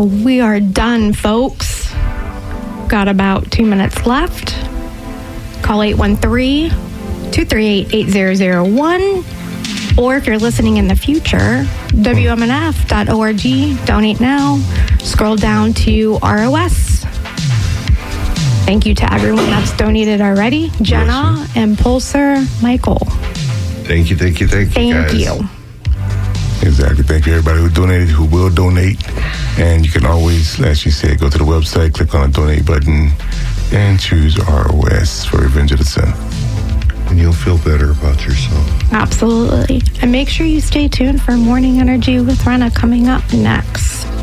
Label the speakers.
Speaker 1: We are done, folks. Got about 2 minutes left. Call 813-238-8001. Or if you're listening in the future, WMNF.org. Donate now. Scroll down to ROS. Thank you to everyone that's donated already. Jenna, Impulsor, Michael.
Speaker 2: Thank you, guys.
Speaker 1: Thank you.
Speaker 3: Exactly. Thank you, everybody who donated, who will donate. And you can always, as she said, go to the website, click on the donate button, and choose ROS for Revenge of the Sun.
Speaker 2: And you'll feel better about yourself.
Speaker 1: Absolutely. And make sure you stay tuned for Morning Energy with Rena coming up next.